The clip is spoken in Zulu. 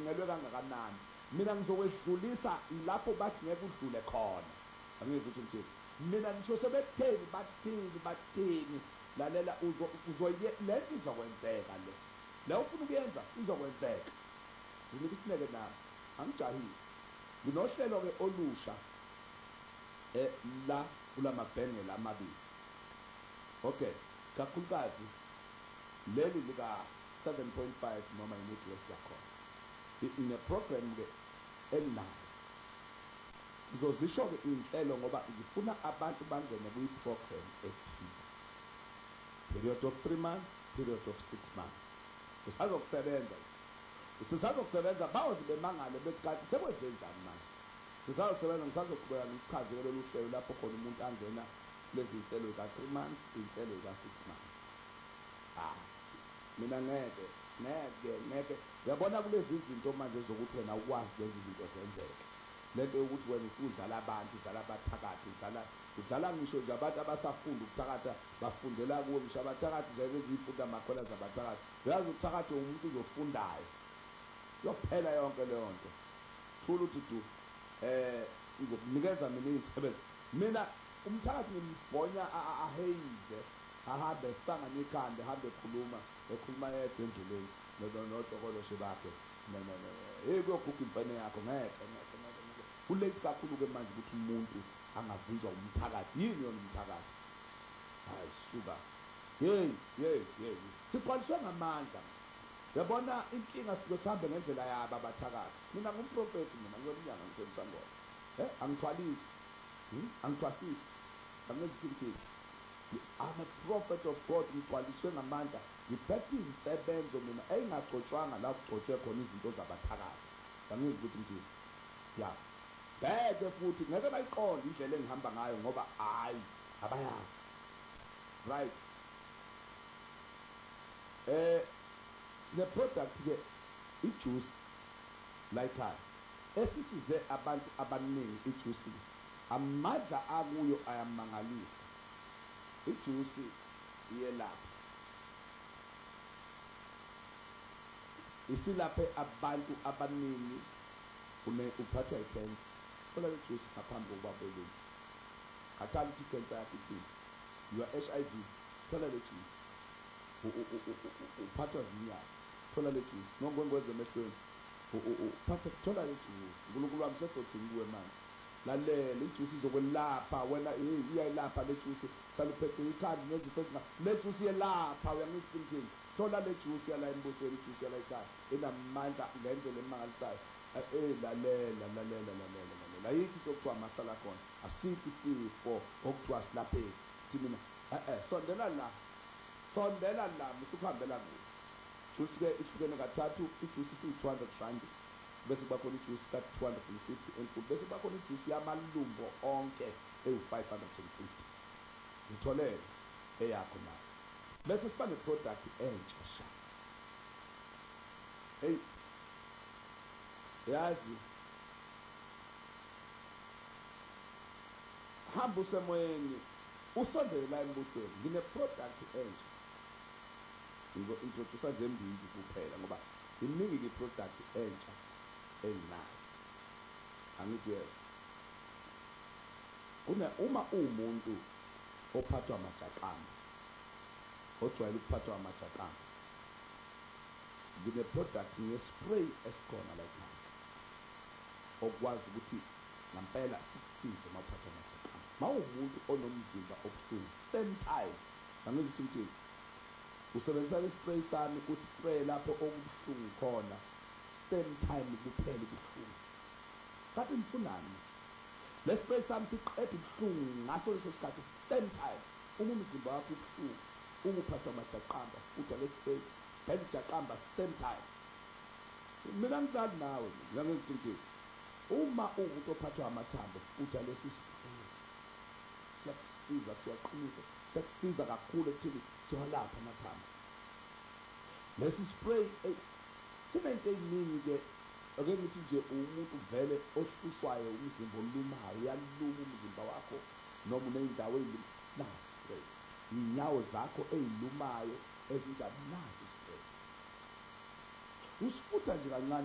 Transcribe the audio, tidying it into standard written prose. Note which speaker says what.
Speaker 1: uvunyelwe kangakanani. Mina ngizokwedlulisa lapho bathi ngeke udlule khona. Angizwe ukuthi ngithini. Mina ngisho sebekutheni bathini lalela uzoye lento izokwenzeka le. La ufuna ukuyenza izokwenzeka. Nginika isineke nami. Angijahile. Nginohlelo ke olusha la kulamabhengela amabili. Okay, kakhulukazi leli lika 7.5 noma i-network yakhona. Ine-program ke elinayo. Ngizozisho ke inhlelo ngoba ngifuna abantu bangene kwi-program ethize. Period of 3 months, period of 6 months. Usazokusebenza. Usazokusebenza bawozi bemangale beqhathi sekwenze njani manje. Usazokusebenza ngisazoqhubeka ngichazele lolu hlelo lapho khona umuntu angena lezi inhlelo ka 3 months, inhlelo ka 6 months. Mina ngeke uyabona kulezi izinto manje zokuthi wena ukwazi lezi zinto zenzeke. Lento yokuthi wena usudlala abantu, udlala abathakathi, udlala ngisho nje abantu abasafunda ukuthakatha bafundela kuwe ngisho abathakathi nje bezifunda amakhona zabathakathi. Uyazi ukuthakatha umuntu ozofundayo. Yophela yonke leyo nto. Thula uthi du ngizokunikeza mina izinsebenzo. Mina umthakathi ngimbonya aheize ahambe sanga nekhanda ahambe ekhuluma yedwa endleleni nodokolo shebakhe hey kuyoguga imfene yakho ngeke kulate kakhulu ke manje ukuthi umuntu angavunjwa umthakathi yini yona umthakathi hayi suka hey siqaliswe ngamandla yabona inkinga sike sihambe ngendlela yaba abathakathi mina ngumprofeti mina ngiyonyanga ngisemsangoma angithwalisi angithwasisi angeziphithisi I'm a prophet of God ngithwaliswe ngamandla ngiphethe izinsebenzo mina engagcotshwanga la kugcotshwe khona izinto zabathakathi angizwe ukuthi ngithini ya beke futhi ngeke bayiqonde indlela engihamba ngayo ngoba hayi abayazi right sine product ke ijuice like esisize abantu abaningi ijuice amandla akuyo ayamangalisa ijuice iyelapha isilaphe abantu abaningi uphathwa icancer thola le juice ngaphambi kokuba belele athanda ukuthi icancer yakho ithini your HIV thola le juice uphathwa zinyawo thola le juice nongwengweze emehlweni uphatha thola le juice uNkulunkulu wami sesothini kuwe manje lalela ijuice izokwelapha wena iyayilapha le juice hlala uphethe ikhanda nezifo ezinga le juice iyelapha uyangifundisa thola le juice yala embusweni ijuice yala ekhaya inamandla ngendlela emangalisayo lalela yikho okuthiwa amahlala khona asikho isifo okuthiwa silapheki thi mina sondela la musukuhambela kuyo juice ke ihlukene kathathu ijuiceisi-200 rand bese kuba khona ijuice ka-250 enkulu bese kuba khona ijuice yamalumbo onke ewu-550 zitholele eyakho nayo bese siba ne-product entsha sha hey yazi hamba usemoyeni usondele la embusweni ngine-product entsha ngizo-introduce nje mbili kuphela ngoba iningi i-product entsha enginayo angikuyela uma umuntu ophathwa amajaqamba ojwayele ukuphathwa amajaqamba ngine-product nge-spray esikhona like manje okwazi ukuthi ngampela sikusize uma uphathwa amajaqamba ma uwumuntu onomzimba obuhlungu same time angizithi ngithini usebenzisa le-spray sami uspray lapho okubuhlungu khona same time kuphela ubuhlungu kanti nifunani le-spray sami siqeda ubuhlungu ngaso leso sikhathi same time uma umzimba wakho ubuhlungu uma uphathwa amajaqamba udwa le-spray phela ijaqamba same time mina ngidlali nawe ngiyangizithi ngithini uma uwumuntu ophathwa amathambo udwa lesi spray siyakusiza siyaqinisa siyakusiza kakhulu ekuthini siwalapha amathambo lesi spray sinento eyiningi-ke ake ngithi nje umuntu vele ohlushwayo umzimba olumayo uyaluma umzimba wakho noma uney'ndawo nazi spray iy'nyawo zakho ey'lumayo ezinjani nazi spray usifutha nje kancane